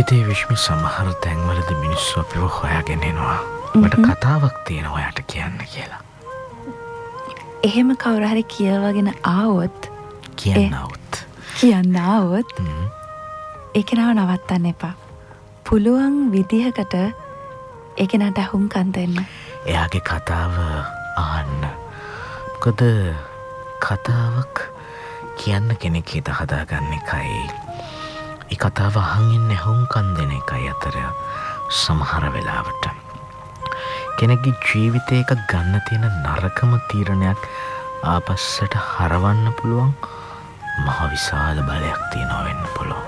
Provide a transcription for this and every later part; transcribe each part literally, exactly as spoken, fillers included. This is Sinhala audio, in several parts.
ඉතින් විශ්මි සමහර තැන්වලදී මිනිස්සු අපිව හොයාගෙන එනවා. මට කතාවක් තියෙන ඔයාට කියන්න කියලා. එහෙම කවුරු හරි කියවගෙන ආවොත් කියන්න આવොත් කියන්න આવොත් ඒක නව නවත්තන්න එපා. පුළුවන් විදිහකට ඒක නට අහුම්කම් දෙන්න. එයාගේ කතාව අහන්න. මොකද කතාවක් කියන්න කෙනෙක් හිත හදාගන්න එකයි ඒ කතාව අහන් ඉන්නේ අහුම්කම් දෙන එකයි අතර සමහර වෙලාවට කෙනෙක්ගේ ජීවිතයක ගන්න තියෙන නරකම තීරණයක් ආපස්සට හරවන්න පුළුවන් මහ විශාල බලයක් තියෙනවා වෙන්න පුළුවන්.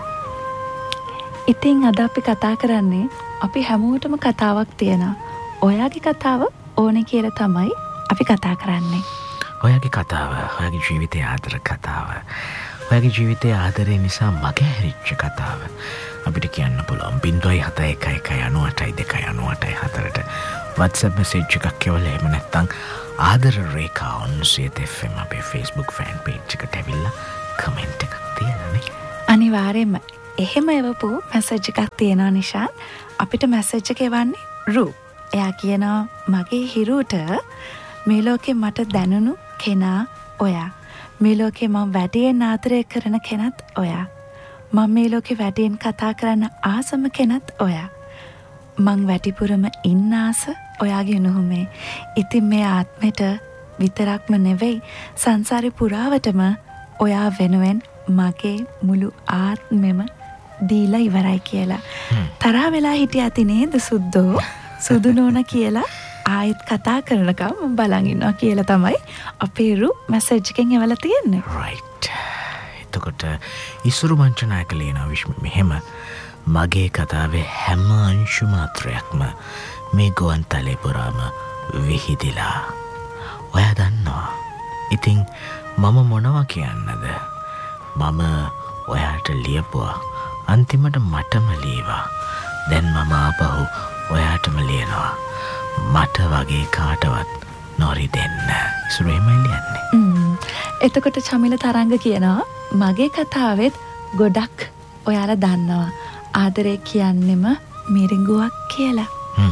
ඉතින් අද අපි කතා කරන්නේ අපි හැමෝටම කතාවක් තියෙනවා. ඔයාගේ කතාව ඕනේ කියලා තමයි අපි කතා කරන්නේ. ඔයාගේ කතාව, ඔයාගේ ජීවිතයේ ආදර කතාව, ඔයාගේ ජීවිතයේ ආදරය නිසා මගේ හැරිච්ච කතාව අපිට කියන්න පුළුවන් බිංදුවයි හත එකයි එකයි අනූඅටයි දෙකයි අනූඅටයි හතරට WhatsApp message එකක් එවලා එහෙම නැත්නම් ආදර රේඛා ඔන්සියත එෆ් එම් අපේ Facebook fan page එකට ඇවිල්ලා කමෙන්ට් එකක් තියලානේ. අනිවාර්යයෙන්ම එහෙම එවපු මැසේජ් එකක් තියෙනවා නිෂාන්. අපිට මැසේජ් එක එවන්නේ රූ. එයා කියනවා මගේ හිරුට මේ ලෝකේ මට දැනුණු කෙනා ඔයා. මේ ලෝකේ මම වැඩියෙන් ආදරය කරන කෙනත් ඔයා. මම මේ ලෝකේ වැඩියෙන් කතා කරන්න ආසම කෙනත් ඔයා. මං වැඩිපුරම ඉන්න ආස ඔයාගේ උණුහුමේ. ඉතින් මේ ආත්මෙට විතරක්ම නෙවෙයි සංසාරේ පුරාවටම ඔයා වෙනුවෙන් මගේ මුළු ආත්මෙම දීලා ඉවරයි කියලා. තරහ වෙලා හිටියති නේද සුද්දෝ? සුදු නෝනා කියලා ආයෙත් කතා කරනකම් මම බලන් ඉන්නවා කියලා තමයි අපේ රු මැසේජ් එකෙන් එවලා තියෙන්නේ. right. එතකොට ඉසුරු මංචනායක ලියනවා විශ්ම මෙහෙම මගේ කතාවේ හැම අංශු මාත්‍රයක්ම මේ ගුවන් තලේ පුරාම විහිදිලා. ඔයා දන්නවා. ඉතින් මම මොනවා කියන්නද? මම ඔයාට ලියපුවා අන්තිමට මටම ලීවා. දැන් මම ආපහු ඔයාටම ලියනවා. මට වගේ කාටවත් නොරි දෙන්න. ඉසුරු එහෙමයි ලියන්නේ. එතකොට චමිල තරංග කියනවා මගේ කතාවෙත් ගොඩක් ඔයාලා දන්නවා. ආදරේ කියන්නෙම මිරිඟුවක් කියලා. හ්ම්.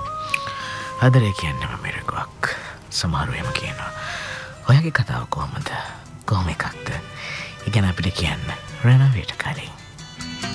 ආදරේ කියන්නෙම මිරිඟුවක්. සමහරව එහෙම කියනවා. ඔයාගේ කතාව කොහමද? කොහොම එකක්ද? ඉගෙන අපිට කියන්න. රණවීට කලින්